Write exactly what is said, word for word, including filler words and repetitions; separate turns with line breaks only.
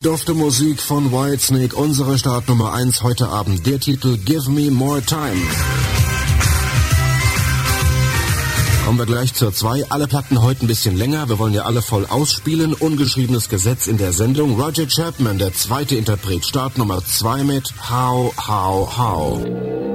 Dufte Musik von Whitesnake, unsere Startnummer eins heute Abend. Der Titel Give Me More Time. Kommen wir gleich zur zwei. Alle Platten heute ein bisschen länger. Wir wollen ja alle voll ausspielen. Ungeschriebenes Gesetz in der Sendung. Roger Chapman, der zweite Interpret. Startnummer zwei mit How, How, How.